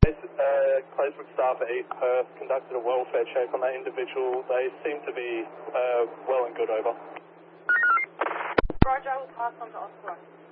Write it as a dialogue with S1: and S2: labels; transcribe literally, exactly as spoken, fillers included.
S1: Uh, Closeward staff at East Perth conducted a welfare check on that individual. They seem to be uh, well and good over.
S2: Roger, I will pass on to Oscar.